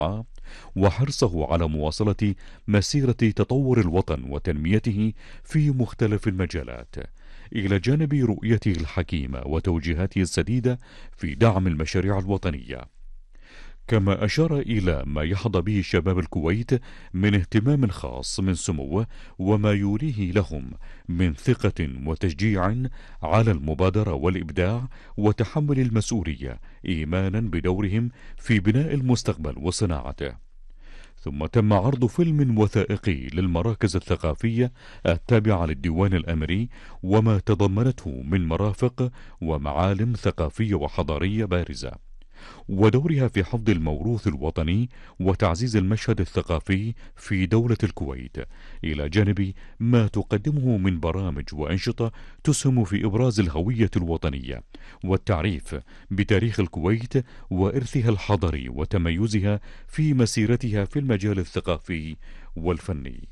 وحرصه على مواصلة مسيرة تطور الوطن وتنميته في مختلف المجالات، إلى جانب رؤيته الحكيمة وتوجيهاته السديدة في دعم المشاريع الوطنية. كما أشار إلى ما يحظى به شباب الكويت من اهتمام خاص من سموه، وما يوليه لهم من ثقة وتشجيع على المبادرة والإبداع وتحمل المسؤولية، إيمانا بدورهم في بناء المستقبل وصناعته. ثم تم عرض فيلم وثائقي للمراكز الثقافية التابعة للديوان الأمري، وما تضمنته من مرافق ومعالم ثقافية وحضارية بارزة، ودورها في حفظ الموروث الوطني وتعزيز المشهد الثقافي في دولة الكويت، إلى جانب ما تقدمه من برامج وأنشطة تسهم في إبراز الهوية الوطنية والتعريف بتاريخ الكويت وإرثها الحضاري وتميزها في مسيرتها في المجال الثقافي والفني.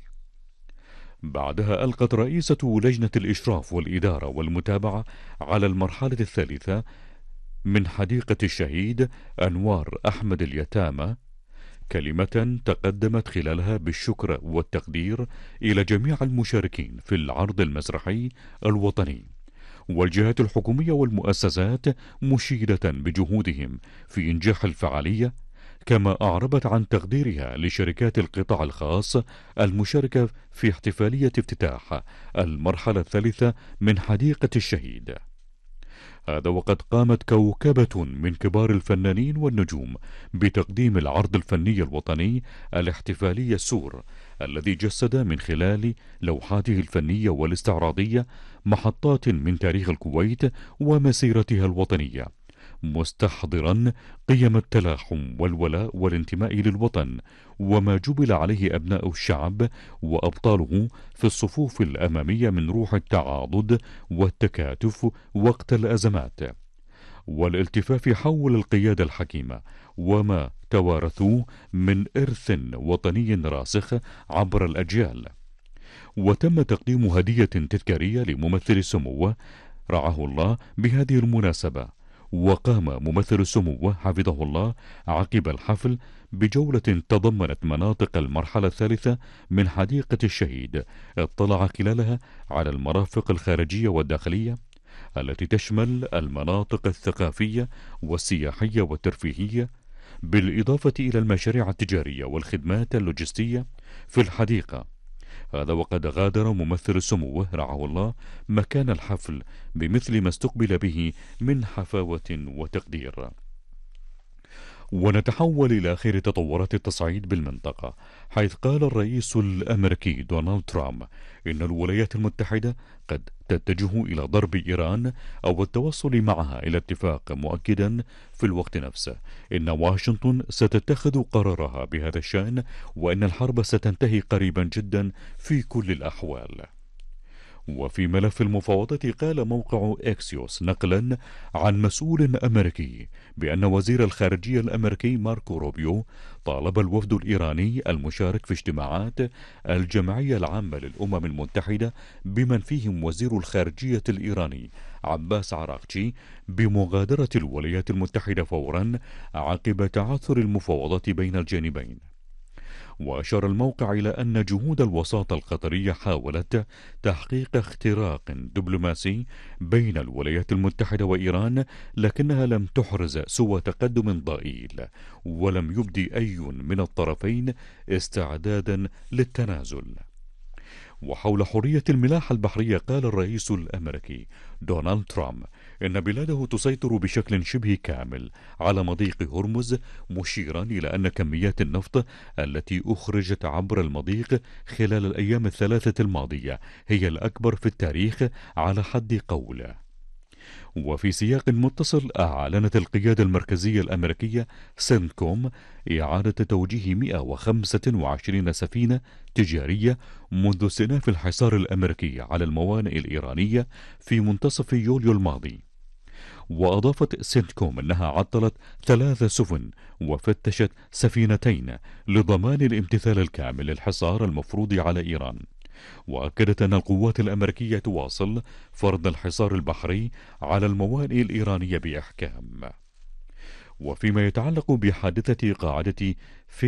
بعدها ألقت رئيسة لجنة الإشراف والإدارة والمتابعة على المرحلة الثالثة من حديقة الشهيد أنوار أحمد اليتامى كلمة تقدمت خلالها بالشكر والتقدير إلى جميع المشاركين في العرض المسرحي الوطني والجهات الحكومية والمؤسسات، مشيدة بجهودهم في إنجاح الفعالية، كما أعربت عن تقديرها لشركات القطاع الخاص المشاركة في احتفالية افتتاح المرحلة الثالثة من حديقة الشهيد. هذا وقد قامت كوكبة من كبار الفنانين والنجوم بتقديم العرض الفني الوطني الاحتفالي السور، الذي جسد من خلال لوحاته الفنية والاستعراضية محطات من تاريخ الكويت ومسيرتها الوطنية، مستحضرا قيم التلاحم والولاء والانتماء للوطن، وما جبل عليه أبناء الشعب وأبطاله في الصفوف الأمامية من روح التعاضد والتكاتف وقت الأزمات، والالتفاف حول القيادة الحكيمة وما توارثوه من إرث وطني راسخ عبر الأجيال. وتم تقديم هدية تذكارية لممثل سموه رعاه الله بهذه المناسبة. وقام ممثل سموه حفظه الله عقب الحفل بجولة تضمنت مناطق المرحلة الثالثة من حديقة الشهيد، اطلع خلالها على المرافق الخارجية والداخلية التي تشمل المناطق الثقافية والسياحية والترفيهية، بالإضافة إلى المشاريع التجارية والخدمات اللوجستية في الحديقة. هذا وقد غادر ممثل سموه رعاه الله مكان الحفل بمثل ما استقبل به من حفاوة وتقدير. ونتحول إلى آخر تطورات التصعيد بالمنطقة، حيث قال الرئيس الأمريكي دونالد ترامب إن الولايات المتحدة قد تتجه إلى ضرب إيران أو التوصل معها إلى اتفاق، مؤكدا في الوقت نفسه إن واشنطن ستتخذ قرارها بهذا الشأن، وإن الحرب ستنتهي قريبا جدا في كل الأحوال. وفي ملف المفاوضات قال موقع إكسيوس نقلا عن مسؤول أمريكي بأن وزير الخارجية الأمريكي ماركو روبيو طالب الوفد الإيراني المشارك في اجتماعات الجمعية العامة للأمم المتحدة بمن فيهم وزير الخارجية الإيراني عباس عراقچي بمغادرة الولايات المتحدة فورا عقب تعثر المفاوضات بين الجانبين. وأشار الموقع إلى أن جهود الوساطة القطرية حاولت تحقيق اختراق دبلوماسي بين الولايات المتحدة وإيران، لكنها لم تحرز سوى تقدم ضئيل، ولم يبدي أي من الطرفين استعدادا للتنازل. وحول حرية الملاحة البحرية قال الرئيس الأمريكي دونالد ترامب إن بلاده تسيطر بشكل شبه كامل على مضيق هرمز، مشيرا إلى أن كميات النفط التي أخرجت عبر المضيق خلال الأيام الثلاثة الماضية هي الأكبر في التاريخ على حد قوله. وفي سياق متصل، أعلنت القيادة المركزية الأمريكية سنتكوم إعادة توجيه 125 سفينة تجارية منذ استئناف الحصار الأمريكي على الموانئ الإيرانية في منتصف يوليو الماضي. وأضافت سنتكوم أنها عطلت 3 سفن وفتشت سفينتين لضمان الامتثال الكامل للحصار المفروض على إيران. وأكدت أن القوات الأمريكية تواصل فرض الحصار البحري على الموانئ الإيرانية بإحكام. وفيما يتعلق بحادثة قاعدة